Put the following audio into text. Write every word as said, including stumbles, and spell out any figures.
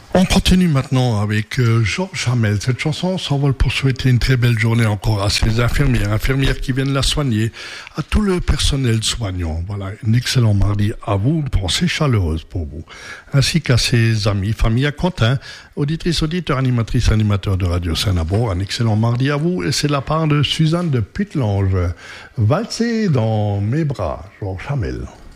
On continue maintenant avec euh, Georges Hamel. Cette chanson s'envole pour souhaiter une très belle journée encore à ces infirmières, infirmières qui viennent la soigner, à tout le personnel soignant. Voilà, un excellent mardi à vous, une pensée chaleureuse pour vous, ainsi qu'à ses amis, famille, à Quentin, auditrice, auditeur, animatrice, animateur de Radio Saint-Nabor. Un excellent mardi à vous, et c'est de la part de Suzanne de Putlange. Valser dans mes bras, Georges Hamel.